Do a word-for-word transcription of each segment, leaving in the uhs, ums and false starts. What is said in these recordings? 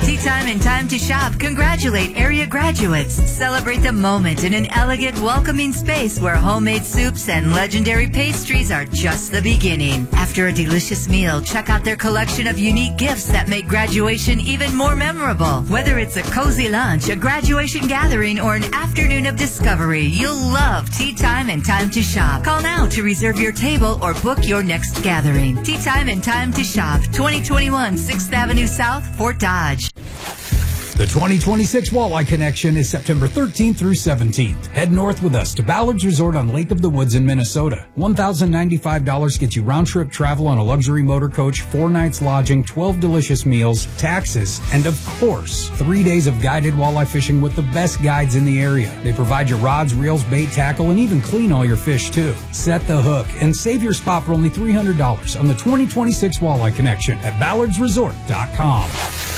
Tea Time and Time to Shop congratulate area graduates. Celebrate the moment in an elegant, welcoming space where homemade soups and legendary pastries are just the beginning. After a delicious meal, check out their collection of unique gifts that make graduation even more memorable. Whether it's a cozy lunch, a graduation gathering, or an afternoon of discovery, you'll love Tea Time and Time to Shop. Call now to reserve your table or book your next gathering. Tea Time and Time to Shop, twenty twenty-one sixth Avenue South, Fort Dodge. The twenty twenty-six Walleye Connection is September thirteenth through seventeenth. Head north with us to Ballard's Resort on Lake of the Woods in Minnesota. one thousand ninety-five dollars gets you round-trip travel on a luxury motor coach, four nights lodging, twelve delicious meals, taxes, and of course, three days of guided walleye fishing with the best guides in the area. They provide your rods, reels, bait, tackle, and even clean all your fish too. Set the hook and save your spot for only three hundred dollars on the twenty twenty-six Walleye Connection at ballards resort dot com.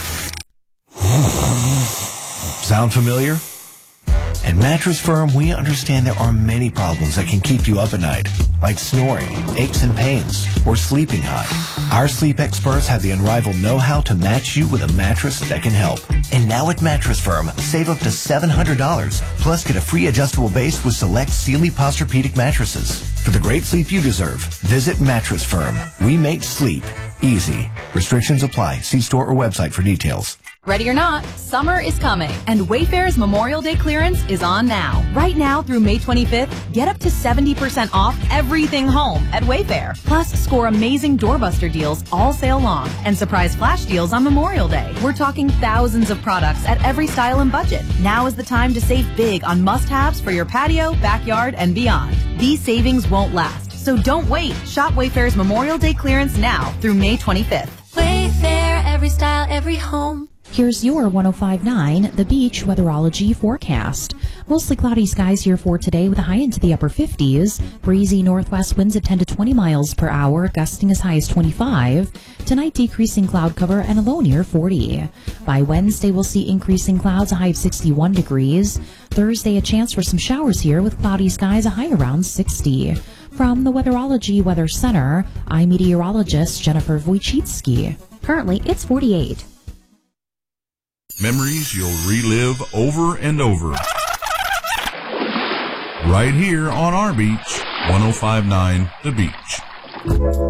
Sound familiar? At Mattress Firm, we understand there are many problems that can keep you up at night, like snoring, aches and pains, or sleeping hot. Our sleep experts have the unrivaled know-how to match you with a mattress that can help. And now at Mattress Firm, save up to seven hundred dollars, plus get a free adjustable base with select Sealy Posturepedic mattresses. For the great sleep you deserve, visit Mattress Firm. We make sleep easy. Restrictions apply. See store or website for details. Ready or not, summer is coming, and Wayfair's Memorial Day clearance is on now. Right now through May twenty-fifth, get up to seventy percent off everything home at Wayfair. Plus, score amazing doorbuster deals all sale long and surprise flash deals on Memorial Day. We're talking thousands of products at every style and budget. Now is the time to save big on must-haves for your patio, backyard, and beyond. These savings won't last, so don't wait. Shop Wayfair's Memorial Day clearance now through May twenty-fifth. Wayfair, every style, every home. Here's your one oh five point nine The Beach weatherology forecast. Mostly cloudy skies here for today with a high into the upper fifties. Breezy northwest winds at ten to twenty miles per hour, gusting as high as twenty-five. Tonight, decreasing cloud cover and a low near forty. By Wednesday, we'll see increasing clouds, a high of sixty-one degrees. Thursday, a chance for some showers here with cloudy skies, a high around sixty. From the Weatherology Weather Center, I'm meteorologist Jennifer Wojcicki. Currently, it's forty-eight. Memories you'll relive over and over. Right here on our beach, one oh five point nine The Beach.